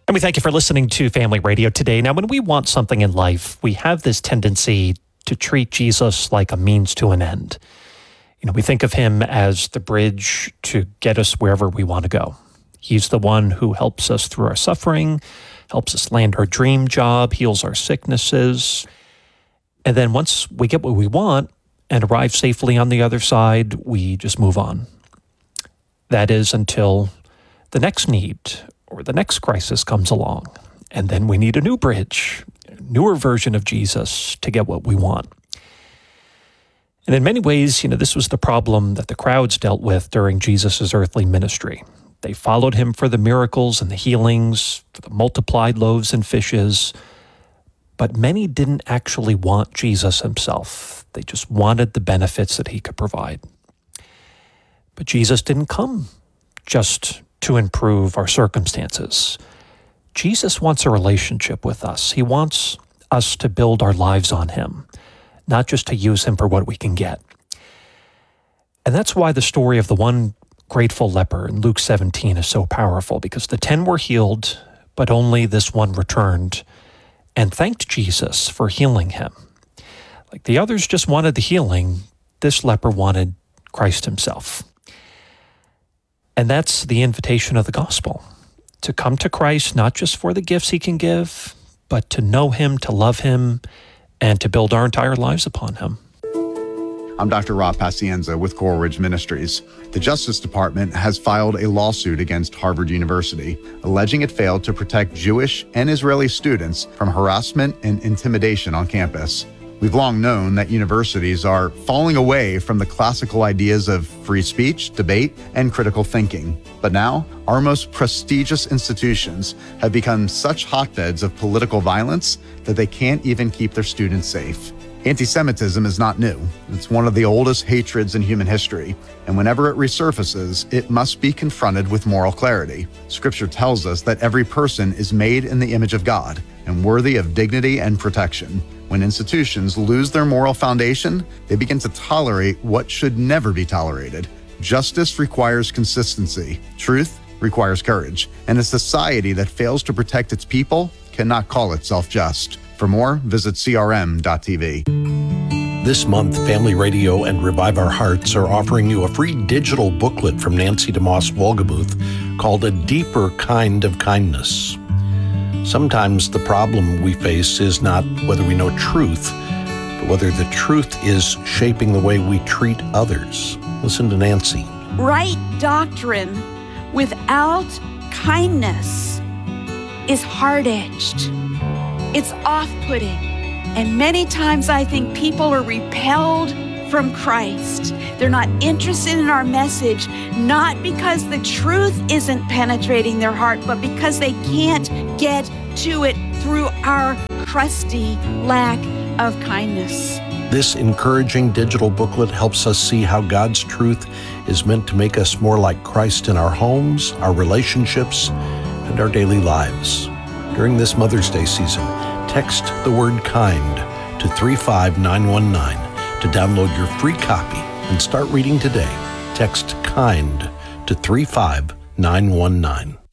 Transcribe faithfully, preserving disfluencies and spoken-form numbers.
And we thank you for listening to Family Radio today. Now, when we want something in life, we have this tendency to treat Jesus like a means to an end. You know, we think of him as the bridge to get us wherever we want to go. He's the one who helps us through our suffering, helps us land our dream job, heals our sicknesses. And then once we get what we want and arrive safely on the other side, we just move on. That is until the next need or the next crisis comes along. And then we need a new bridge, a newer version of Jesus to get what we want. And in many ways, you know, this was the problem that the crowds dealt with during Jesus' earthly ministry. They followed him for the miracles and the healings, for the multiplied loaves and fishes, but many didn't actually want Jesus himself. They just wanted the benefits that he could provide. But Jesus didn't come just to improve our circumstances. Jesus wants a relationship with us. He wants us to build our lives on him, not just to use him for what we can get. And that's why the story of the one grateful leper in Luke seventeen is so powerful, because the ten were healed, but only this one returned and thanked Jesus for healing him. Like the others just wanted the healing, this leper wanted Christ himself. And that's the invitation of the gospel, to come to Christ not just for the gifts he can give, but to know him, to love him, and to build our entire lives upon him. I'm Doctor Rob Pacienza with Coral Ridge Ministries. The Justice Department has filed a lawsuit against Harvard University, alleging it failed to protect Jewish and Israeli students from harassment and intimidation on campus. We've long known that universities are falling away from the classical ideas of free speech, debate, and critical thinking. But now, our most prestigious institutions have become such hotbeds of political violence that they can't even keep their students safe. Anti-Semitism is not new. It's one of the oldest hatreds in human history, and whenever it resurfaces, it must be confronted with moral clarity. Scripture tells us that every person is made in the image of God and worthy of dignity and protection. When institutions lose their moral foundation, they begin to tolerate what should never be tolerated. Justice requires consistency. Truth requires courage. And a society that fails to protect its people cannot call itself just. For more, visit C R M dot T V. This month, Family Radio and Revive Our Hearts are offering you a free digital booklet from Nancy DeMoss Wolgemuth called A Deeper Kind of Kindness. Sometimes the problem we face is not whether we know truth, but whether the truth is shaping the way we treat others. Listen to Nancy. Right doctrine without kindness is hard-edged. It's off-putting. And many times I think people are repelled from Christ. They're not interested in our message, not because the truth isn't penetrating their heart, but because they can't get to it through our crusty lack of kindness. This encouraging digital booklet helps us see how God's truth is meant to make us more like Christ in our homes, our relationships, and our daily lives. During this Mother's Day season, text the word KIND to three five nine one nine to download your free copy and start reading today. Text KIND to three five nine one nine.